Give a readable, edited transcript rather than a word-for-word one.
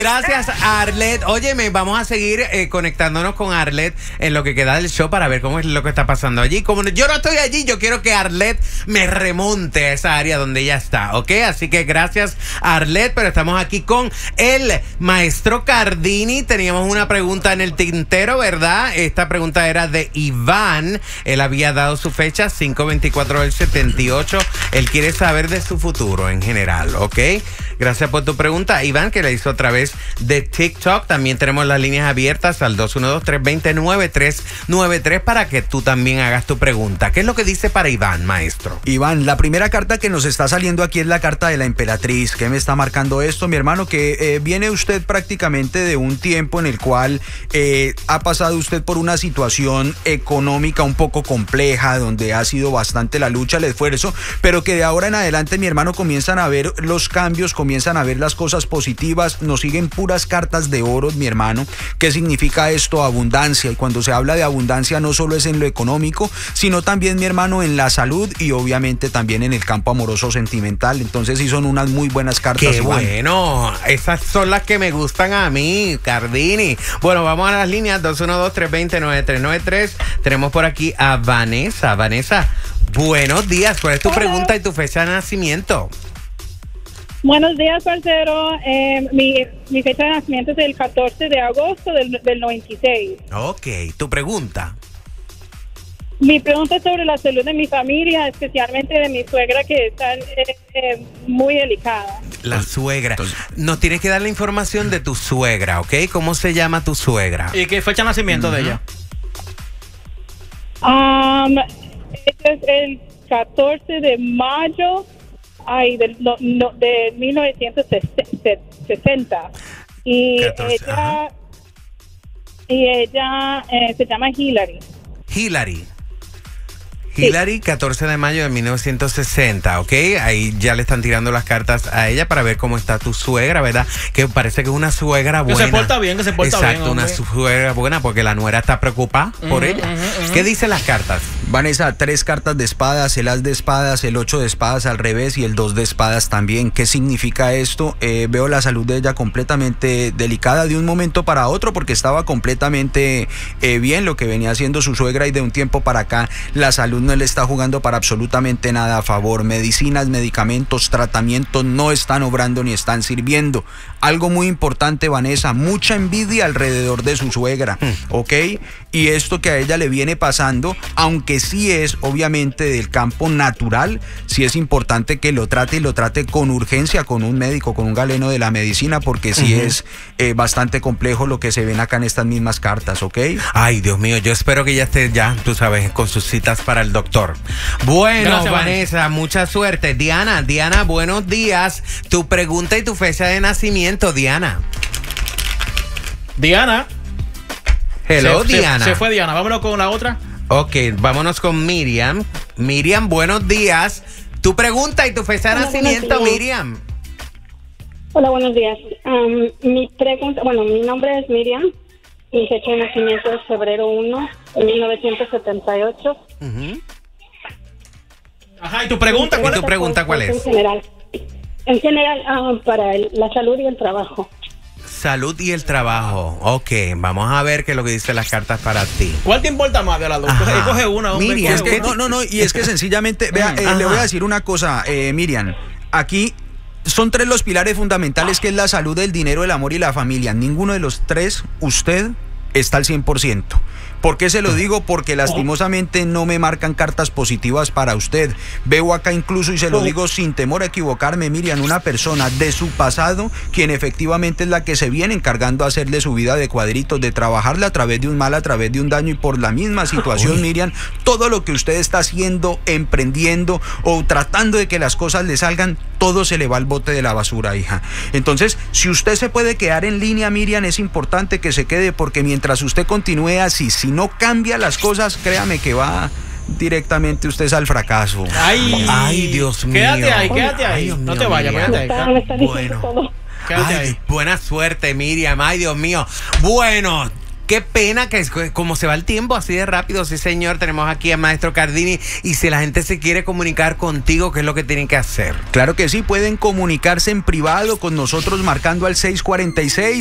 Gracias, Arlet. Óyeme, vamos a seguir conectándonos con Arlet en lo que queda del show para ver cómo es lo que está pasando allí. Como yo no estoy allí, yo quiero que Arlet me remonte a esa área donde ella está, ¿ok? Así que gracias, Arlet, pero estamos aquí con el maestro Cardini. Teníamos una pregunta en el tintero, ¿verdad? Esta pregunta era de Iván. Él había dado su fecha, 5/24/78. Él quiere saber de su futuro en general, ¿ok? Gracias por tu pregunta, Iván, que la hizo a través de TikTok. También tenemos las líneas abiertas al 212-320-9393 para que tú también hagas tu pregunta. ¿Qué es lo que dice para Iván, maestro? Iván, la primera carta que nos está saliendo aquí es la carta de la emperatriz. ¿Qué me está marcando esto, mi hermano? Que viene usted prácticamente de un tiempo en el cual ha pasado usted por una situación económica un poco compleja, donde ha sido bastante la lucha, el esfuerzo, pero que de ahora en adelante, mi hermano, comienzan a ver los cambios, comienzan a ver las cosas positivas. Nos siguen puras cartas de oro, mi hermano. ¿Qué significa esto? Abundancia. Y cuando se habla de abundancia no solo es en lo económico, sino también, mi hermano, en la salud y obviamente también en el campo amoroso sentimental. Entonces sí son unas muy buenas cartas. ¡Qué bueno! Esas son las que me gustan a mí, Cardini. Bueno, vamos a las líneas 212-320-9393. Tenemos por aquí a Vanessa. Vanessa, buenos días. ¿Cuál es tu pregunta y tu fecha de nacimiento? Buenos días, parcero. Mi fecha de nacimiento es el 14 de agosto del 96. Ok, tu pregunta. Mi pregunta es sobre la salud de mi familia, especialmente de mi suegra, que está muy delicada. La suegra. Nos tienes que dar la información de tu suegra, ¿ok? ¿Cómo se llama tu suegra? ¿Y qué fecha de nacimiento de ella? Este es el 14 de mayo. De 1960 y 14, ella se llama Hillary. Hillary, 14 de mayo de 1960, ¿ok? Ahí ya le están tirando las cartas a ella para ver cómo está tu suegra, ¿verdad? Que parece que es una suegra buena. Que se porta bien, bien. Exacto, una suegra buena porque la nuera está preocupada por ella. ¿Qué dicen las cartas? Vanessa, 3 cartas de espadas, el as de espadas, el 8 de espadas al revés y el 2 de espadas también. ¿Qué significa esto? Veo la salud de ella completamente delicada de un momento para otro porque estaba completamente bien lo que venía haciendo su suegra y de un tiempo para acá la salud no le está jugando para absolutamente nada a favor. Medicinas, medicamentos, tratamientos no están obrando ni están sirviendo. Algo muy importante, Vanessa, mucha envidia alrededor de su suegra, ¿ok? Y esto que a ella le viene pasando, aunque sí es obviamente del campo natural, sí es importante que lo trate y lo trate con urgencia, con un médico, con un galeno de la medicina, porque sí es bastante complejo lo que se ven acá en estas mismas cartas, ¿ok? Ay, Dios mío, yo espero que ya esté ya, tú sabes, con sus citas para el doctor. Bueno, gracias, Vanessa, mucha suerte. Diana, buenos días. Tu pregunta y tu fecha de nacimiento, Diana. Hello, Diana. Se fue Diana, vámonos con la otra. Ok, vámonos con Miriam. Miriam, buenos días. Tu pregunta y tu fecha de nacimiento, Miriam. Hola, buenos días. Mi pregunta, mi nombre es Miriam. Mi fecha de nacimiento es febrero 1 de 1978. Ajá, ¿y tu pregunta? ¿Y tu pregunta cuál es? En general, para la salud y el trabajo. Salud y el trabajo. Ok, vamos a ver qué es lo que dicen las cartas para ti. ¿Cuál te importa más de las dos? Coge una, hombre. Miriam, no, y es que sencillamente, vea, le voy a decir una cosa, Miriam. Aquí son 3 los pilares fundamentales, que es la salud, el dinero, el amor y la familia. Ninguno de los 3, usted está al 100%. ¿Por qué se lo digo? Porque lastimosamente no me marcan cartas positivas para usted. Veo acá incluso, y se lo digo sin temor a equivocarme, Miriam, una persona de su pasado, quien efectivamente es la que se viene encargando de hacerle su vida de cuadritos, de trabajarla a través de un mal, a través de un daño, y por la misma situación, Miriam, todo lo que usted está haciendo, emprendiendo o tratando de que las cosas le salgan, todo se le va al bote de la basura, hija. Entonces, si usted se puede quedar en línea, Miriam, es importante que se quede, porque mientras usted continúe así, si no cambia las cosas, créame que va directamente usted al fracaso. Ay, Dios mío. Quédate ahí. Dios no mío, te vayas, quédate ahí. Bueno. Buena suerte, Miriam. Ay, Dios mío. Bueno, Qué pena que como se va el tiempo así de rápido. Sí, señor, tenemos aquí al maestro Cardini. Y si la gente se quiere comunicar contigo, ¿qué es lo que tienen que hacer? Claro que sí, pueden comunicarse en privado con nosotros marcando al 646